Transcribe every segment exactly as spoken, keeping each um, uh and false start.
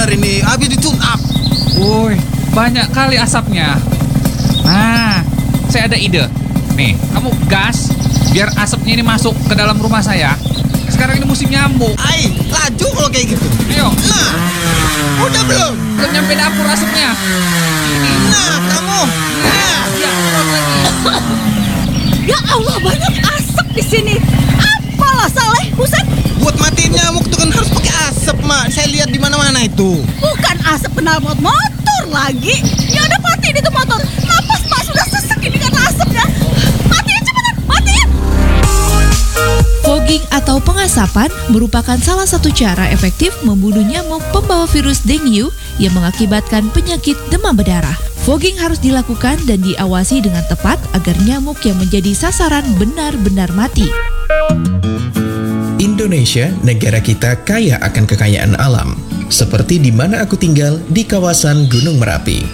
bener ini, habis ditune up. Woi, banyak kali asapnya. Nah, saya ada ide. Nih, kamu gas biar asapnya ini masuk ke dalam rumah saya. Sekarang ini musim nyamuk. Ai, laju kalau kayak gitu. Ayo, Nah, udah belum? belum nyampe dapur asapnya. Ini. Nah, kamu. Nah, Ya, kurang lagi. Ya Allah, banyak asap di sini. Apalah Saleh, Husen? buat matiin nyamuk tuh kan harus pakai asap, Mak. Saya lihat di mana-mana itu. Bukan asap knalpot motor lagi. Ya udah matiin itu motor. Napas Mak sudah sesek ini karena asapnya. Matiin cepetan, matiin. Fogging atau pengasapan merupakan salah satu cara efektif membunuh nyamuk pembawa virus dengue yang mengakibatkan penyakit demam berdarah. Fogging harus dilakukan dan diawasi dengan tepat agar nyamuk yang menjadi sasaran benar-benar mati. Indonesia, negara kita kaya akan kekayaan alam. Seperti di mana aku tinggal di kawasan Gunung Merapi.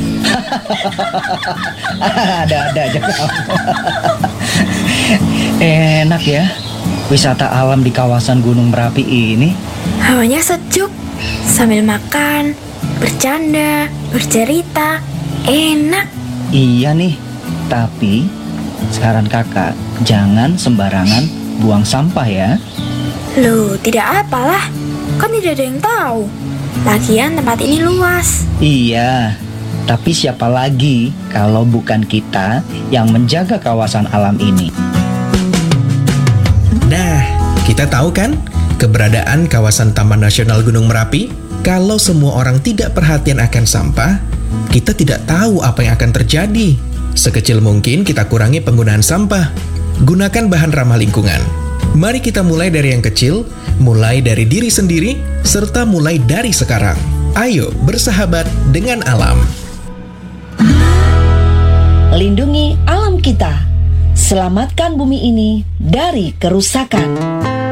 Ada-ada aja kamu. Enak ya, wisata alam di kawasan Gunung Merapi ini. Hawanya sejuk, sambil makan, bercanda, bercerita, enak. Iya nih, tapi saran kakak, jangan sembarangan buang sampah ya. Loh, tidak apalah, kan tidak ada yang tahu. Lagian tempat ini luas. Iya, tapi siapa lagi kalau bukan kita yang menjaga kawasan alam ini? Nah, kita tahu kan keberadaan kawasan Taman Nasional Gunung Merapi? Kalau semua orang tidak perhatian akan sampah, kita tidak tahu apa yang akan terjadi. Sekecil mungkin kita kurangi penggunaan sampah. Gunakan bahan ramah lingkungan. Mari kita mulai dari yang kecil, mulai dari diri sendiri, serta mulai dari sekarang. Ayo bersahabat dengan alam. Lindungi alam kita. Selamatkan bumi ini dari kerusakan.